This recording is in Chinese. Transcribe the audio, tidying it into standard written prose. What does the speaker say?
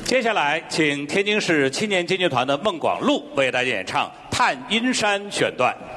接下来，请天津市青年京剧团的孟广禄为大家演唱《探阴山》选段。